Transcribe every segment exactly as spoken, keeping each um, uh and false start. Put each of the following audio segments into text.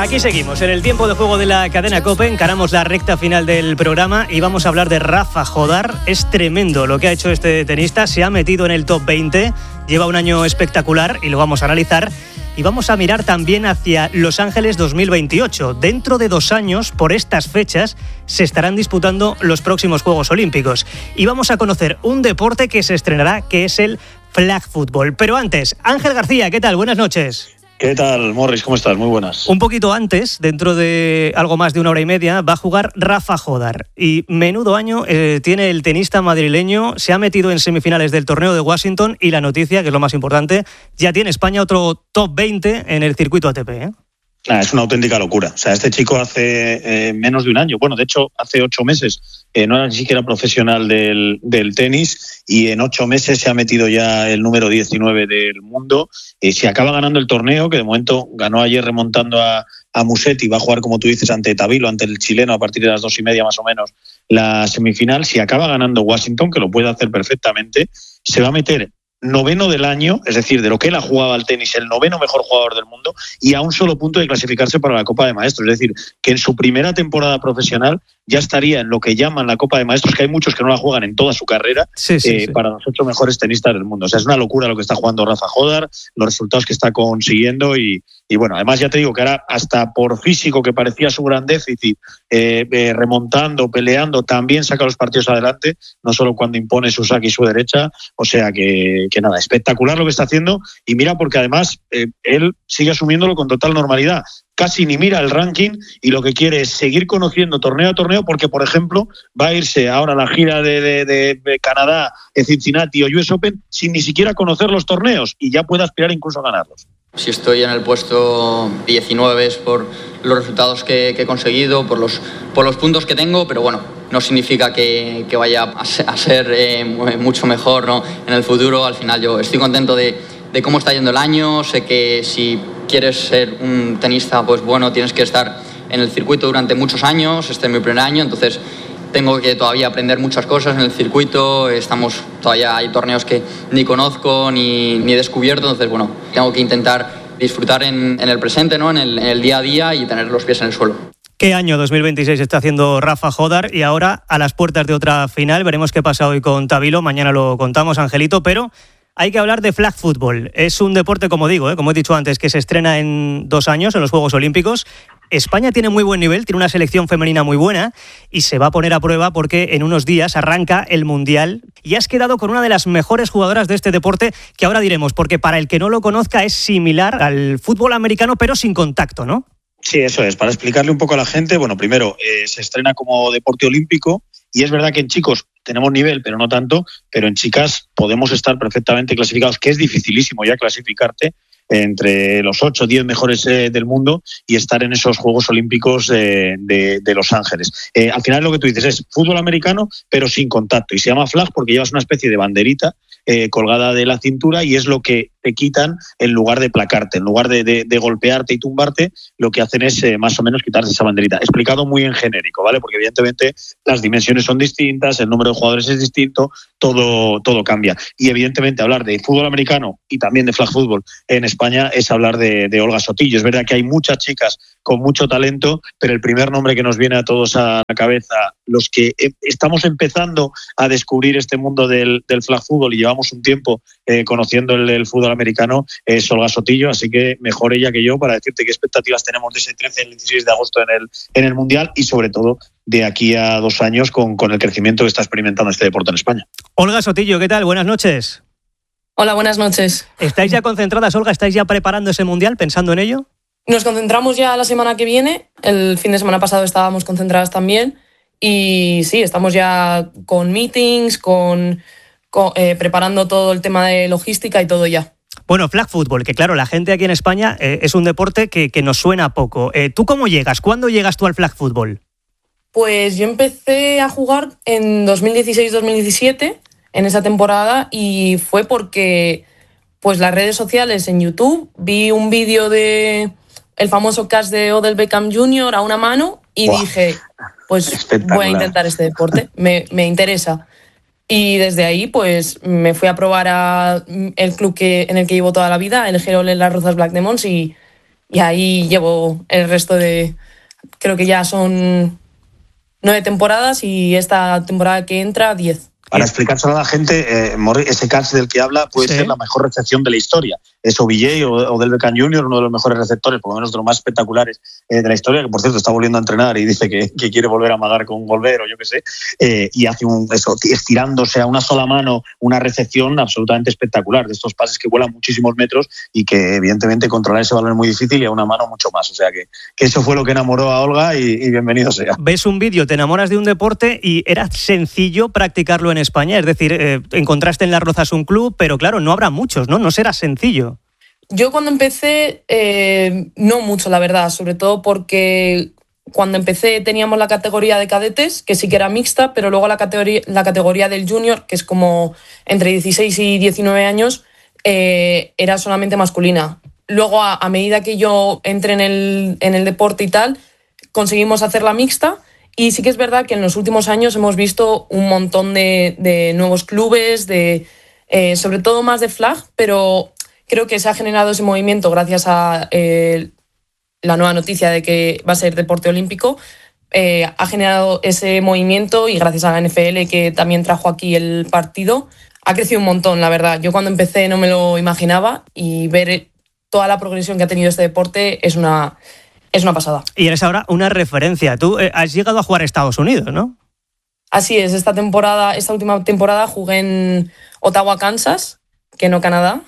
Aquí seguimos, en el tiempo de juego de la cadena COPE, encaramos la recta final del programa y vamos a hablar de Rafa Jódar. Es tremendo lo que ha hecho este tenista, se ha metido en el top veinte, lleva un año espectacular y lo vamos a analizar. Y vamos a mirar también hacia Los Ángeles dos mil veintiocho. Dentro de dos años, por estas fechas, se estarán disputando los próximos Juegos Olímpicos. Y vamos a conocer un deporte que se estrenará, que es el flag football. Pero antes, Ángel García, ¿qué tal? Buenas noches. ¿Qué tal, Morris? ¿Cómo estás? Muy buenas. Un poquito antes, dentro de algo más de una hora y media, va a jugar Rafa Jódar. Y menudo año eh, tiene el tenista madrileño. Se ha metido en semifinales del torneo de Washington y la noticia, que es lo más importante, ya tiene España otro top veinte en el circuito A T P, ¿eh? Nah, es una auténtica locura. O sea, este chico hace eh, menos de un año, bueno, de hecho, hace ocho meses, eh, no era ni siquiera profesional del, del tenis y en ocho meses se ha metido ya el número diecinueve del mundo. Eh, si acaba ganando el torneo, que de momento ganó ayer remontando a, a Musetti, va a jugar, como tú dices, ante Tabilo, ante el chileno, a partir de las dos y media más o menos, la semifinal. Si acaba ganando Washington, que lo puede hacer perfectamente, se va a meter noveno del año, es decir, de lo que él ha jugado al tenis, el noveno mejor jugador del mundo y a un solo punto de clasificarse para la Copa de Maestros. Es decir, que en su primera temporada profesional ya estaría en lo que llaman la Copa de Maestros, que hay muchos que no la juegan en toda su carrera, sí, sí, eh, sí. para los ocho mejores tenistas del mundo. O sea, es una locura lo que está jugando Rafa Jódar, los resultados que está consiguiendo y, y bueno, además ya te digo que ahora hasta por físico, que parecía su gran déficit, eh, eh, remontando, peleando, también saca los partidos adelante, no solo cuando impone su saque y su derecha. O sea que, que nada, espectacular lo que está haciendo y mira, porque además eh, él sigue asumiéndolo con total normalidad. Casi ni mira el ranking y lo que quiere es seguir conociendo torneo a torneo porque, por ejemplo, va a irse ahora a la gira de, de, de, de Canadá, de Cincinnati o U S Open sin ni siquiera conocer los torneos y ya puede aspirar incluso a ganarlos. Si estoy en el puesto diecinueve es por los resultados que, que he conseguido, por los, por los puntos que tengo, pero bueno, no significa que, que vaya a ser, a ser eh, mucho mejor, ¿no? En el futuro. Al final yo estoy contento de, de cómo está yendo el año. Sé que si quieres ser un tenista pues bueno, tienes que estar en el circuito durante muchos años. Este es mi primer año, entonces tengo que todavía aprender muchas cosas en el circuito. Estamos todavía hay torneos que ni conozco ni, ni he descubierto, entonces bueno, tengo que intentar disfrutar en, en el presente, ¿no? En el, en el día a día y tener los pies en el suelo. ¿Qué año dos mil veintiséis está haciendo Rafa Jódar? Y ahora a las puertas de otra final, veremos qué pasa hoy con Tabilo, mañana lo contamos, Angelito, pero hay que hablar de flag football. Es un deporte, como digo, ¿eh? como he dicho antes, que se estrena en dos años en los Juegos Olímpicos. España tiene muy buen nivel, tiene una selección femenina muy buena y se va a poner a prueba porque en unos días arranca el Mundial y has quedado con una de las mejores jugadoras de este deporte que ahora diremos, porque para el que no lo conozca es similar al fútbol americano pero sin contacto, ¿no? Sí, eso es. Para explicarle un poco a la gente, bueno, primero, eh, se estrena como deporte olímpico y es verdad que en chicos tenemos nivel, pero no tanto, pero en chicas podemos estar perfectamente clasificados, que es dificilísimo ya clasificarte entre los ocho o diez mejores eh, del mundo y estar en esos Juegos Olímpicos eh, de, de Los Ángeles. Eh, al final lo que tú dices es fútbol americano, pero sin contacto. Y se llama flag porque llevas una especie de banderita eh, colgada de la cintura y es lo que te quitan en lugar de placarte. En lugar de, de, de golpearte y tumbarte, lo que hacen es eh, más o menos quitarte esa banderita. Explicado muy en genérico, ¿vale? Porque evidentemente las dimensiones son distintas, el número de jugadores es distinto, todo, todo cambia. Y evidentemente hablar de fútbol americano y también de flag fútbol en España es hablar de, de Olga Sotillo. Es verdad que hay muchas chicas con mucho talento, pero el primer nombre que nos viene a todos a la cabeza, los que estamos empezando a descubrir este mundo del, del flag fútbol y llevamos un tiempo eh, conociendo el, el fútbol americano, es Olga Sotillo, así que mejor ella que yo para decirte qué expectativas tenemos de ese trece al dieciséis de agosto en el, en el Mundial y sobre todo de aquí a dos años con, con el crecimiento que está experimentando este deporte en España. Olga Sotillo, ¿qué tal? Buenas noches. Hola, buenas noches. ¿Estáis ya concentradas, Olga? ¿Estáis ya preparando ese Mundial, pensando en ello? Nos concentramos ya la semana que viene. El fin de semana pasado estábamos concentradas también. Y sí, estamos ya con meetings, con, con eh, preparando todo el tema de logística y todo ya. Bueno, flag football, que claro, la gente aquí en España eh, es un deporte que, que nos suena poco. Eh, ¿Tú cómo llegas? ¿Cuándo llegas tú al flag football? Pues yo empecé a jugar en dos mil dieciséis dos mil diecisiete, en esa temporada, y fue porque pues las redes sociales, en YouTube, vi un vídeo de el famoso catch de Odell Beckham junior a una mano y wow. dije, pues voy a intentar este deporte, me, me interesa. Y desde ahí pues me fui a probar a el club que, en el que llevo toda la vida, el Gerol en Las Rozas Black Demons, y, y ahí llevo el resto de... Creo que ya son nueve temporadas y esta temporada que entra, diez. Para explicárselo a la gente, eh, ese catch del que habla puede sí. ser la mejor recepción de la historia. Es O B J o, o Del Beckham junior, uno de los mejores receptores, por lo menos de los más espectaculares eh, de la historia, que por cierto está volviendo a entrenar y dice que, que quiere volver a amagar con volver o yo qué sé, eh, y hace un, eso, estirándose a una sola mano una recepción absolutamente espectacular, de estos pases que vuelan muchísimos metros y que evidentemente controlar ese balón es muy difícil y a una mano mucho más. O sea que, que eso fue lo que enamoró a Olga y, y bienvenido sea. Ves un vídeo, te enamoras de un deporte y era sencillo practicarlo en España, es decir, eh, encontraste en Las Rozas un club, pero claro, no habrá muchos, ¿no? No será sencillo. Yo cuando empecé, eh, no mucho, la verdad, sobre todo porque cuando empecé teníamos la categoría de cadetes, que sí que era mixta, pero luego la categoría, la categoría del junior, que es como entre dieciséis y diecinueve años, eh, era solamente masculina. Luego, a, a medida que yo entré en el, en el deporte y tal, conseguimos hacer la mixta. Y sí que es verdad que en los últimos años hemos visto un montón de, de nuevos clubes, de, eh, sobre todo más de flag, pero creo que se ha generado ese movimiento gracias a eh, la nueva noticia de que va a ser deporte olímpico. Eh, ha generado ese movimiento y gracias a la N F L, que también trajo aquí el partido, ha crecido un montón, la verdad. Yo cuando empecé no me lo imaginaba y ver toda la progresión que ha tenido este deporte es una... Es una pasada. Y eres ahora una referencia. Tú eh, has llegado a jugar a Estados Unidos, ¿no? Así es. Esta temporada, esta última temporada jugué en Ottawa, Kansas, que no Canadá.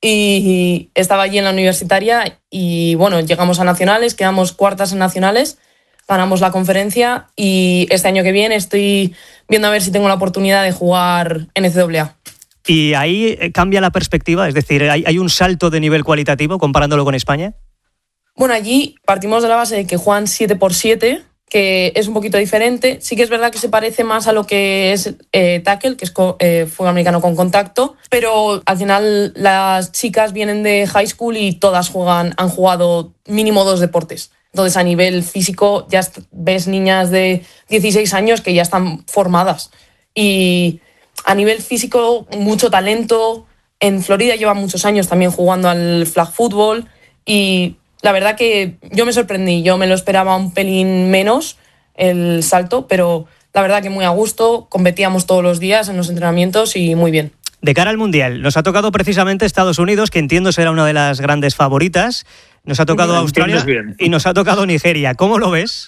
Y estaba allí en la universitaria y, bueno, llegamos a nacionales, quedamos cuartas en nacionales, ganamos la conferencia y este año que viene estoy viendo a ver si tengo la oportunidad de jugar N C A A. ¿Y ahí cambia la perspectiva? Es decir, ¿hay, hay un salto de nivel cualitativo comparándolo con España? Bueno, allí partimos de la base de que juegan siete por siete, que es un poquito diferente. Sí que es verdad que se parece más a lo que es eh, tackle, que es eh, fútbol americano con contacto, pero al final las chicas vienen de high school y todas juegan, han jugado mínimo dos deportes. Entonces, a nivel físico ya ves niñas de dieciséis años que ya están formadas. Y a nivel físico, mucho talento. En Florida llevan muchos años también jugando al flag football y... La verdad que yo me sorprendí, yo me lo esperaba un pelín menos el salto, pero la verdad que muy a gusto, competíamos todos los días en los entrenamientos y muy bien. De cara al Mundial, nos ha tocado precisamente Estados Unidos, que entiendo será una de las grandes favoritas, nos ha tocado Australia y nos ha tocado Nigeria. ¿Cómo lo ves?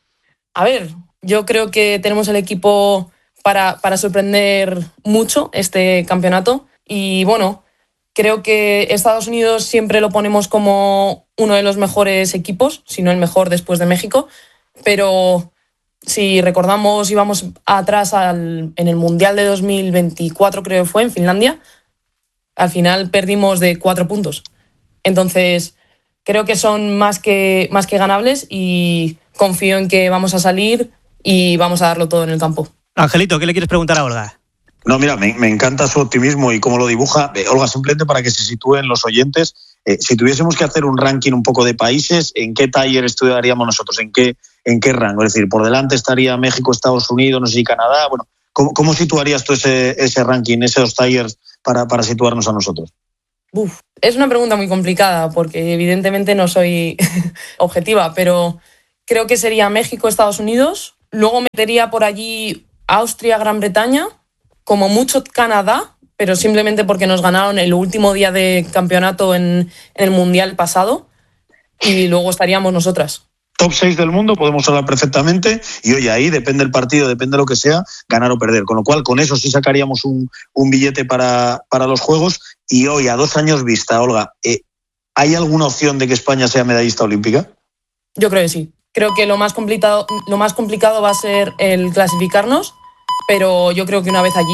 A ver, yo creo que tenemos el equipo para, para sorprender mucho este campeonato y bueno... Creo que Estados Unidos siempre lo ponemos como uno de los mejores equipos, si no el mejor después de México, pero si recordamos, íbamos atrás al, en el Mundial de dos mil veinticuatro, creo que fue, en Finlandia, al final perdimos de cuatro puntos. Entonces, creo que son más que, más que ganables y confío en que vamos a salir y vamos a darlo todo en el campo. Angelito, ¿qué le quieres preguntar a Olga? No, mira, me, me encanta su optimismo y cómo lo dibuja. Eh, Olga, simplemente para que se sitúen los oyentes, eh, si tuviésemos que hacer un ranking un poco de países, ¿en qué tier estudiaríamos nosotros? ¿En qué, en qué rango? Es decir, por delante estaría México, Estados Unidos, no sé si Canadá. Bueno, ¿cómo, cómo situarías tú ese, ese ranking, esos tiers para, para situarnos a nosotros? Uf, es una pregunta muy complicada porque evidentemente no soy objetiva, pero creo que sería México, Estados Unidos. Luego metería por allí Austria, Gran Bretaña. Como mucho Canadá, pero simplemente porque nos ganaron el último día de campeonato en, en el Mundial pasado y luego estaríamos nosotras. Top seis del mundo, podemos hablar perfectamente y oye, ahí depende el partido, depende de lo que sea, ganar o perder. Con lo cual, con eso sí sacaríamos un, un billete para, para los Juegos y hoy, a dos años vista, Olga, eh, ¿hay alguna opción de que España sea medallista olímpica? Yo creo que sí. Creo que lo más complicado, lo más complicado va a ser el clasificarnos, pero yo creo que una vez allí,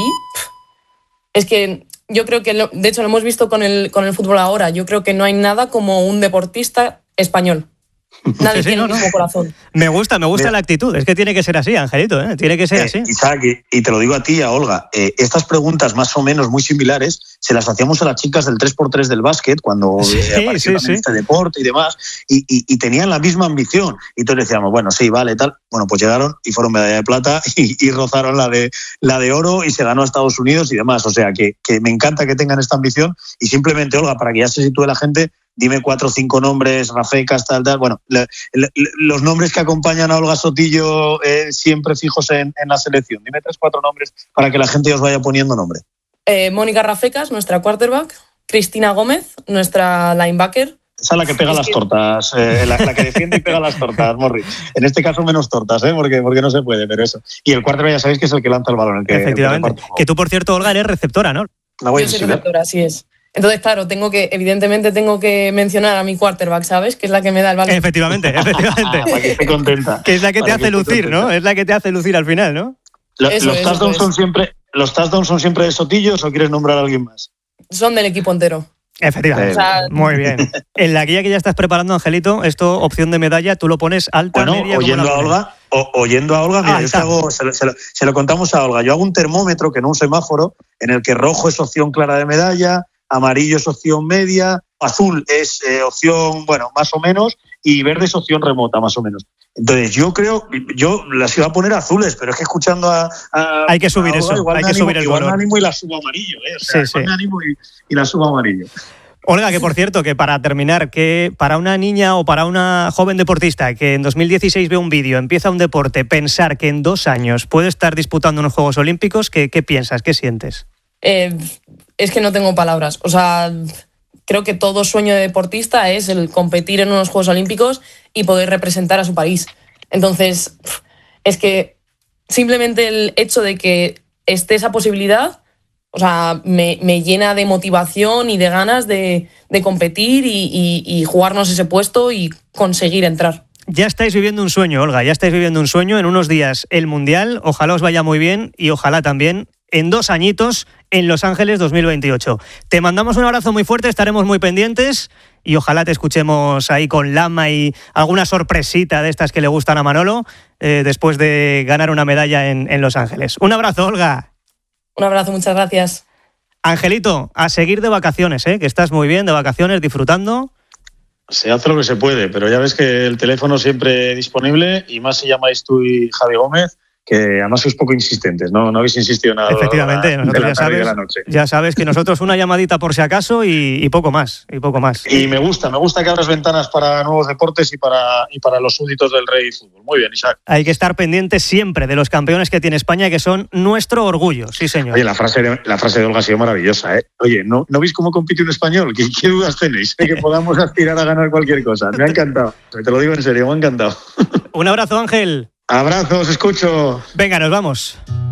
es que yo creo que, lo, de hecho lo hemos visto con el, con el fútbol ahora, yo creo que no hay nada como un deportista español. Nadie sí, sí, tiene no, el mismo no. corazón. Me gusta, me gusta Mira. la actitud, es que tiene que ser así, Angelito, ¿eh? Tiene que ser eh, así. Isaac, y, y te lo digo a ti, a Olga, eh, estas preguntas más o menos muy similares se las hacíamos a las chicas del tres por tres del básquet, cuando sí, eh, apareció sí, sí. este deporte y demás, y, y, y tenían la misma ambición. Y entonces decíamos, bueno, sí, vale, tal. Bueno, pues llegaron y fueron medalla de plata y, y rozaron la de, la de oro y se ganó a Estados Unidos y demás. O sea, que, que me encanta que tengan esta ambición y simplemente, Olga, para que ya se sitúe la gente, dime cuatro o cinco nombres, Rafecas, tal, tal. Bueno, le, le, los nombres que acompañan a Olga Sotillo eh, siempre fijos en, en la selección. Dime tres, cuatro nombres para que la gente os vaya poniendo nombre. Eh, Mónica Rafecas, nuestra quarterback. Cristina Gómez, nuestra linebacker. Esa es la que pega es las que... tortas, eh, la, la que defiende y pega las tortas, Morri. En este caso menos tortas, ¿eh? porque, porque no se puede, pero eso. Y el quarterback ya sabéis que es el que lanza el balón. El que, Efectivamente. El que, que tú, por cierto, Olga, eres receptora, ¿no? La voy Yo soy receptora, así es. Entonces, claro, tengo que, evidentemente tengo que mencionar a mi quarterback, ¿sabes? Que es la que me da el balón. Efectivamente, efectivamente. Para que esté contenta. Que es la que para te hace lucir, contenta. ¿no? Es la que te hace lucir al final, ¿no? Lo, eso, los, eso, touchdowns eso. son siempre, ¿Los touchdowns son siempre de Sotillos o quieres nombrar a alguien más? Son del equipo entero. Efectivamente. O sea, muy bien. En la guía que ya estás preparando, Angelito, esto, opción de medalla, tú lo pones alta, bueno, media... oyendo a Olga, o, oyendo a Olga, mira, ah, yo te hago, se, lo, se, lo, se lo contamos a Olga. Yo hago un termómetro que no un semáforo, en el que rojo es opción clara de medalla, amarillo es opción media, azul es eh, opción, bueno, más o menos, y verde es opción remota, más o menos. Entonces, yo creo, yo las iba a poner azules, pero es que escuchando a... a hay que subir a Olga, eso, igual hay que animo, subir el igual color. me animo y la subo amarillo, ¿eh? O sea, sí, igual sí. me animo y, y la subo amarillo. Olga, que por cierto, que para terminar, que para una niña o para una joven deportista que en dos mil dieciséis ve un vídeo, empieza un deporte, pensar que en dos años puede estar disputando unos Juegos Olímpicos, ¿qué, qué piensas? ¿Qué sientes? Eh, es que no tengo palabras. O sea, creo que todo sueño de deportista es el competir en unos Juegos Olímpicos y poder representar a su país. Entonces, es que simplemente el hecho de que esté esa posibilidad, o sea, me, me llena de motivación y de ganas de, de competir y, y, y jugarnos ese puesto y conseguir entrar. Ya estáis viviendo un sueño, Olga, ya estáis viviendo un sueño. En unos días el Mundial, ojalá os vaya muy bien y ojalá también en dos añitos en Los Ángeles dos mil veintiocho. Te mandamos un abrazo muy fuerte, estaremos muy pendientes y ojalá te escuchemos ahí con Lama y alguna sorpresita de estas que le gustan a Manolo eh, después de ganar una medalla en, en Los Ángeles. Un abrazo, Olga. Un abrazo, muchas gracias. Angelito, a seguir de vacaciones, ¿eh? Que estás muy bien de vacaciones, disfrutando. Se hace lo que se puede, pero ya ves que el teléfono siempre disponible y más si llamáis tú y Javi Gómez, que además sois poco insistentes, no, no habéis insistido nada. Efectivamente, de la, nosotros de la ya, sabes, de la noche. ya sabes que nosotros una llamadita por si acaso y, y poco más, y poco más. Y me gusta, me gusta que abras ventanas para nuevos deportes y para, y para los súbditos del rey fútbol. Muy bien, Isaac. Hay que estar pendientes siempre de los campeones que tiene España, que son nuestro orgullo, sí señor. Oye, la frase de, la frase de Olga ha sido maravillosa, ¿eh? Oye, ¿no, ¿no veis cómo compite un español? ¿Qué, qué dudas tenéis de que podamos aspirar a ganar cualquier cosa? Me ha encantado, te lo digo en serio, me ha encantado. Un abrazo, Ángel. Abrazos, escucho. Venga, nos vamos.